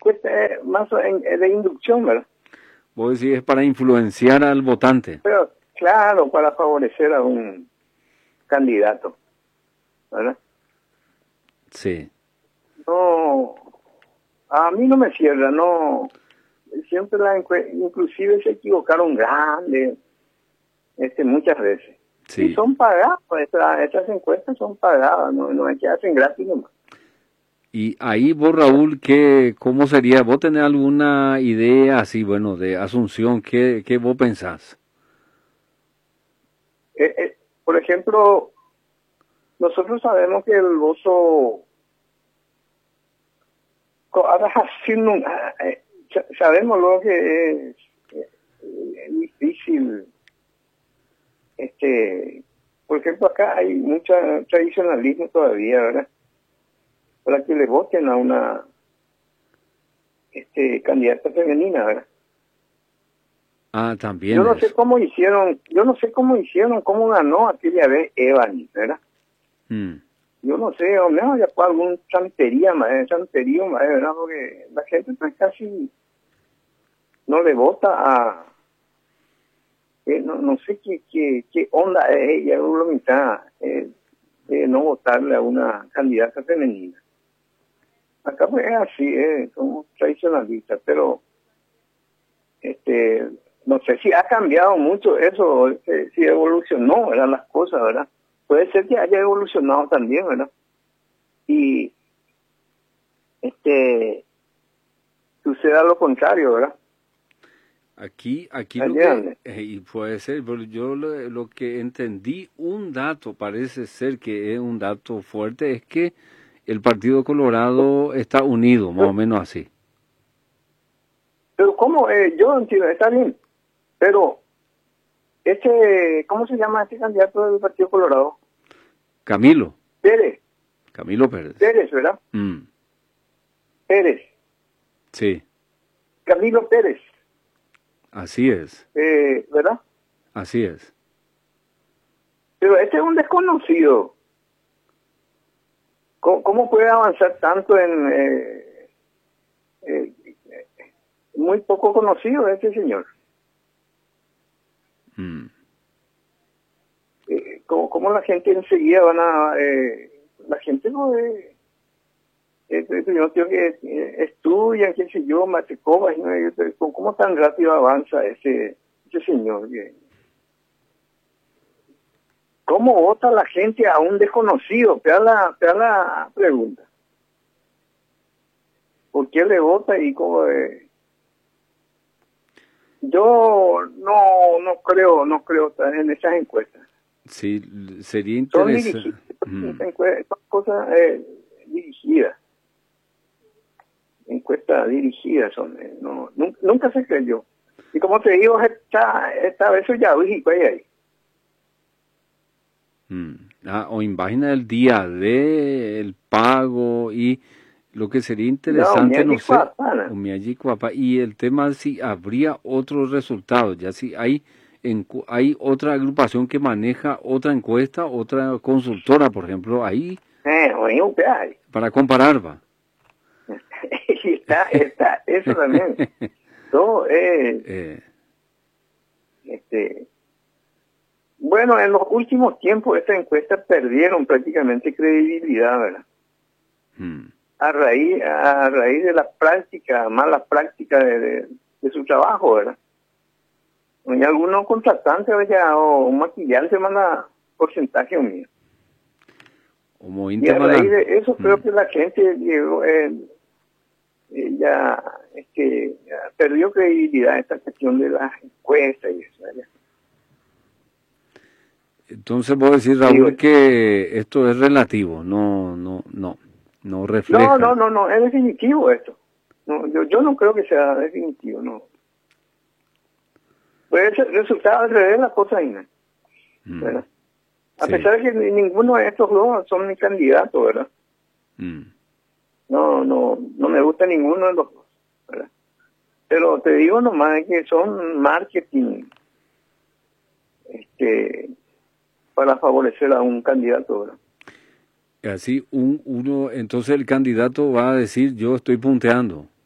encuesta es más de inducción, ¿verdad? Vos decís es para influenciar al votante. Pero, claro, para favorecer a un candidato, ¿verdad? Sí. No, a mí no me cierra, no. Siempre inclusive se equivocaron grande, muchas veces. Sí. Y son pagadas, estas encuestas son pagadas, no es que hacen gratis nomás. Y ahí vos, Raúl, ¿cómo sería? ¿Vos tenés alguna idea así, bueno, de Asunción? ¿Qué vos pensás? Por ejemplo, nosotros sabemos que el voto, sabemos lo que es difícil. Por ejemplo, acá hay mucho tradicionalismo todavía, ¿verdad? Para que le voten a una candidata femenina, ¿verdad? Ah, también. Yo no eso. sé cómo hicieron, cómo ganó aquella vez Evan, ¿verdad? Yo no sé, o menos ya fue algún chanterío más, ¿verdad? Porque la gente pues casi no le vota a... no sé qué onda es ella, una mitad, no votarle a una candidata femenina. Acá pues es así, somos tradicionalistas, pero no sé si ha cambiado mucho eso, si evolucionó, ¿verdad? Las cosas, ¿verdad? Puede ser que haya evolucionado también, ¿verdad? Y suceda lo contrario, ¿verdad? Aquí Allá, y puede ser, pero yo lo que entendí, un dato, parece ser que es un dato fuerte, es que el Partido Colorado está unido, más o menos así. Pero ¿cómo? Yo entiendo, está bien, pero ¿cómo se llama este candidato del Partido Colorado? Camilo Pérez, Pérez. ¿verdad? Pérez, Sí, Camilo Pérez, así es, ¿verdad? así es. Pero este es un desconocido. ¿Cómo puede avanzar tanto muy poco conocido este señor? ¿Cómo la gente enseguida la gente no ve, yo creo que estudian, qué sé yo, matecobas, ¿no? ¿Cómo tan rápido avanza ese señor? ¿Cómo vota la gente a un desconocido? Te da la pregunta. ¿Por qué le vota y cómo? Yo no creo en esas encuestas. Sí, sería Son interesante. dirigidas, son cosas dirigidas. Encuestas dirigidas son. Nunca se creyó. Y como te digo, esta vez ya vi ahí. O imagina el día del pago y lo que sería interesante, no sé, y el tema si habría otros resultados, ya si hay otra agrupación que maneja otra encuesta, otra consultora, por ejemplo, ahí para comparar, va. está, eso también. Todo bueno, en los últimos tiempos estas encuestas perdieron prácticamente credibilidad, ¿verdad? A raíz de la práctica, mala práctica de su trabajo, ¿verdad? Y algunos contratantes o un maquillante manda porcentaje mío. Y a raíz de eso creo que la gente llegó, ya perdió credibilidad en esta cuestión de las encuestas y eso, ¿verdad? Entonces vos decís, Raúl, que esto es relativo, no refleja. No, es definitivo esto. No, yo no creo que sea definitivo, no. Puede resultar al revés la cosa ahí, ¿verdad? A pesar de que ninguno de estos dos son mi candidato, ¿verdad? No me gusta ninguno de los dos, ¿verdad? Pero te digo nomás que son marketing para favorecer a un candidato, ¿verdad? Así entonces el candidato va a decir, yo estoy punteando.